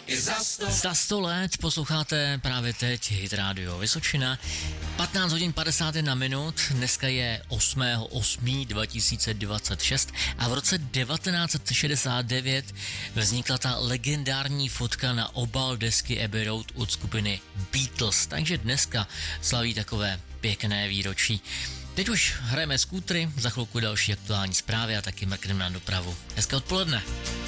Za 100 let posloucháte právě teď Hit Radio Vysočina. 15 hodin 51 minut, dneska je 8.8.2026 a v roce 1969 vznikla ta legendární fotka na obal desky Abbey Road od skupiny Beatles, takže dneska slaví takové pěkné výročí. Teď už hrajeme skútry, za chvilku další aktuální zprávy a taky mrkneme na dopravu. Hezké odpoledne.